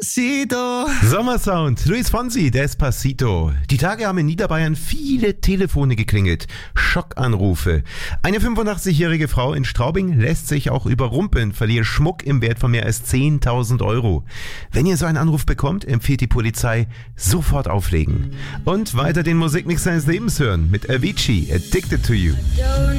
Despacito. Sommersound, Luis Fonsi, Despacito. Die Tage haben in Niederbayern viele Telefone geklingelt. Schockanrufe. Eine 85-jährige Frau in Straubing lässt sich auch überrumpeln, verliert Schmuck im Wert von mehr als 10.000 Euro. Wenn ihr so einen Anruf bekommt, empfiehlt die Polizei sofort auflegen. Und weiter den Musikmix seines Lebens hören mit Avicii, Addicted to You.